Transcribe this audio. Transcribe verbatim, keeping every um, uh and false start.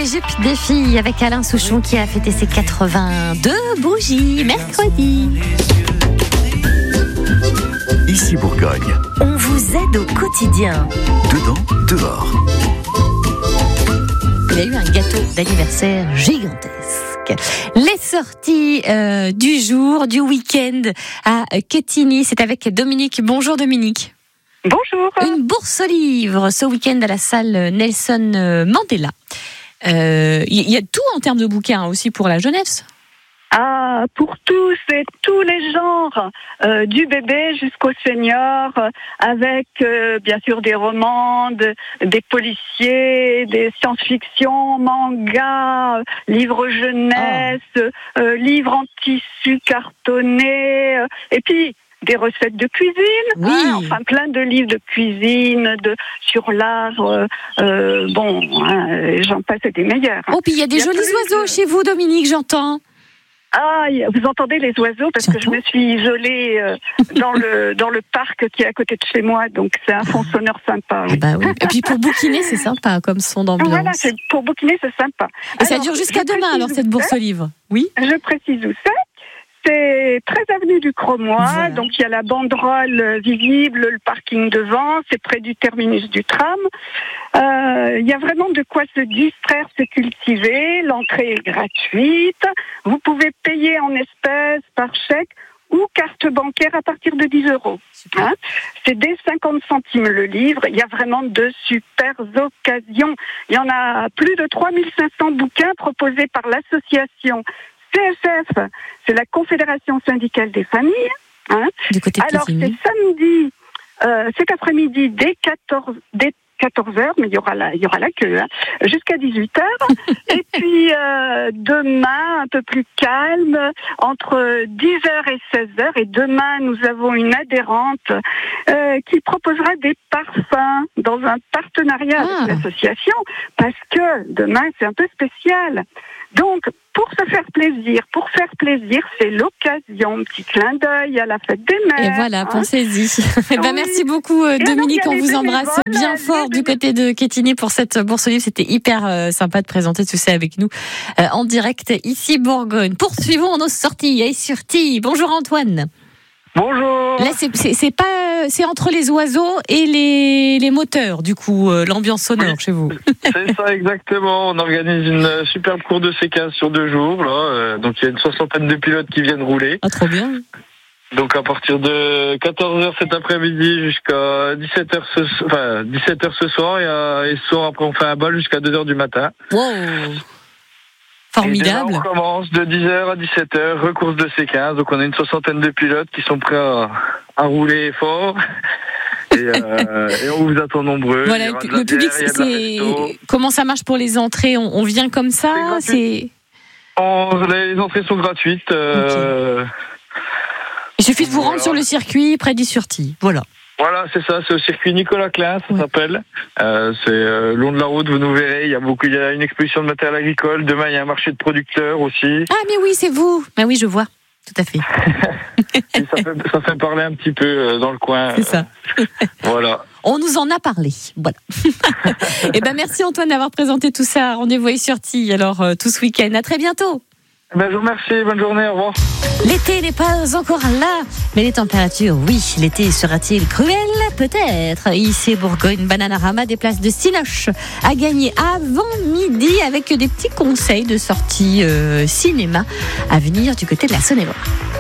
les jupes des filles avec Alain Souchon qui a fêté ses quatre-vingt-deux bougies mercredi. Ici Bourgogne. On vous aide au quotidien. Dedans, dehors. Il y a eu un gâteau d'anniversaire gigantesque. Les sorties euh, du jour, du week-end à Quetigny, c'est avec Dominique. Bonjour Dominique. Bonjour. Une bourse aux livres ce week-end à la salle Nelson Mandela. Il euh, y a tout en termes de bouquins aussi pour la jeunesse. Ah, pour tous et tous les genres, euh, du bébé jusqu'au senior, avec euh, bien sûr des romans, de, des policiers, des science-fiction, mangas, euh, livres jeunesse, oh. euh, livres en tissu cartonné, euh, et puis des recettes de cuisine, oui. hein, enfin plein de livres de cuisine, de sur l'art, euh, euh, bon, hein, j'en passe des meilleurs. Hein. Oh, puis il y a des il y jolis a oiseaux de... chez vous, Dominique, j'entends. Ah, vous entendez les oiseaux parce que je me suis isolée euh, dans le dans le parc qui est à côté de chez moi, donc c'est un fond sonore sympa. Oui. Ah bah oui. Et puis pour bouquiner, c'est sympa comme son d'ambiance. Voilà, c'est, pour bouquiner, c'est sympa. Et alors, ça dure jusqu'à demain alors cette bourse aux livres. Oui. Je précise où c'est. C'est treize avenue du Cromois, voilà. Donc il y a la banderole visible, le parking devant, c'est près du terminus du tram. Euh, il y a vraiment de quoi se distraire, se cultiver, l'entrée est gratuite, vous pouvez payer en espèces, par chèque ou carte bancaire à partir de dix euros. Hein, c'est dès cinquante centimes le livre, il y a vraiment de super occasions. Il y en a plus de trois mille cinq cents bouquins proposés par l'association C S F, c'est la Confédération syndicale des familles. Hein. Du côté de Alors Quetigny. c'est samedi, euh, cet après-midi dès quatorze, dès quatorze heures, mais il y aura la, il y aura la queue, hein, jusqu'à dix-huit heures. Et puis euh, demain, un peu plus calme, entre dix heures et seize heures. Et demain, nous avons une adhérente euh, qui proposera des parfums dans un partenariat ah. avec l'association, parce que demain, c'est un peu spécial. Donc, pour se faire plaisir, pour faire plaisir, c'est l'occasion, petit clin d'œil à la fête des mères. Et voilà, hein. Pensez-y. Oui. ben, merci beaucoup euh, Dominique, on vous embrasse bien fort du côté de Quetigny pour cette bourse aux livres. C'était hyper euh, sympa de présenter tout ça avec nous euh, en direct ici Bourgogne. Poursuivons nos sorties et sorties. Bonjour Antoine. Bonjour. Là, c'est, c'est, c'est pas, c'est entre les oiseaux et les, les moteurs, du coup, euh, l'ambiance sonore oui, chez vous. C'est ça, exactement. On organise une superbe cour de séquence sur deux jours, là. Euh, donc, il y a une soixantaine de pilotes qui viennent rouler. Ah, trop bien. Donc, à partir de quatorze heures cet après-midi jusqu'à dix-sept heures ce, enfin, dix-sept heures ce soir, et, euh, et ce soir, après, on fait un bal jusqu'à deux heures du matin. Wow. Formidable. Et on commence de dix heures à dix-sept heures, recourse de C quinze. Donc on a une soixantaine de pilotes qui sont prêts à, à rouler fort. Et, euh, et on vous attend nombreux. Voilà, le, le public, bière, c'est comment ça marche pour les entrées? On, on vient comme ça, c'est, c'est... On, les entrées sont gratuites. Euh... Okay. Il suffit de vous rendre voilà. sur le circuit près d'Issurty. Voilà. Voilà, c'est ça, c'est au circuit Nicolas Klein, ça ouais. s'appelle. Euh, c'est euh, long de la route, vous nous verrez. Il y a beaucoup, il y a une exposition de matériel agricole. Demain, il y a un marché de producteurs aussi. Ah, mais oui, c'est vous. Mais oui, je vois. Tout à fait. Et ça fait. Ça fait parler un petit peu euh, dans le coin. C'est ça. Euh, voilà. On nous en a parlé. Voilà. Et ben, merci Antoine d'avoir présenté tout ça. Rendez-vous à Issurty, alors, euh, tout ce week-end. À très bientôt. Ben, je vous remercie, bonne journée, au revoir. L'été n'est pas encore là, mais les températures, oui. L'été sera-t-il cruel? Peut-être. Ici, Bourgogne, Bananarama, des places de Cinoche à gagner avant midi avec des petits conseils de sortie euh, cinéma à venir du côté de la Saône-et-Loire.